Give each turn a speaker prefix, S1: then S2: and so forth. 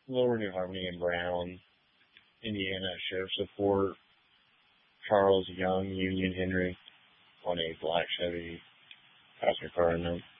S1: Lower New Harmony and Brown, Indiana Sheriff Support, Charles Young, Union Henry, on a black Chevy passenger car in them.